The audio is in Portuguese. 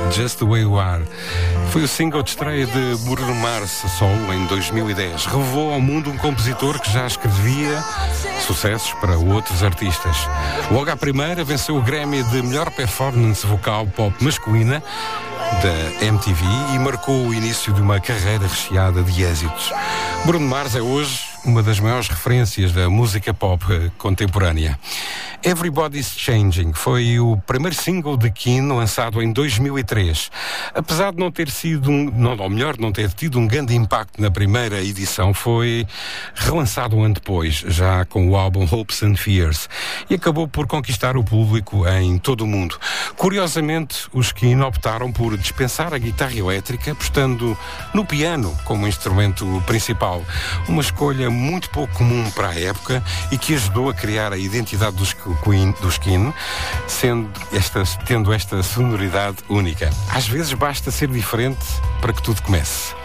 Just the Way You Are. Foi o single de estreia de Bruno Mars solo em 2010. Revelou ao mundo um compositor que já escrevia sucessos para outros artistas. Logo à primeira venceu o Grammy de melhor performance vocal pop masculina da MTV e marcou o início de uma carreira recheada de êxitos. Bruno Mars é hoje uma das maiores referências da música pop contemporânea. Everybody's Changing foi o primeiro single de Keane lançado em 2003. Apesar de não ter sido não ter tido um grande impacto na primeira edição, foi relançado um ano depois, já com o álbum Hopes and Fears, e acabou por conquistar o público em todo o mundo. Curiosamente, os Keane optaram por dispensar a guitarra elétrica, apostando no piano como instrumento principal. Uma escolha muito pouco comum para a época e que ajudou a criar a identidade dos Keane, tendo esta sonoridade única. Às vezes basta ser diferente para que tudo comece.